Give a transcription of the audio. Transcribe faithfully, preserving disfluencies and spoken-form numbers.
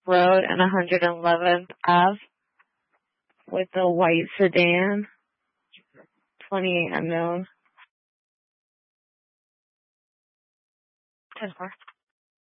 Road and one hundred eleventh Ave with the white sedan, twenty-eight unknown. ten four.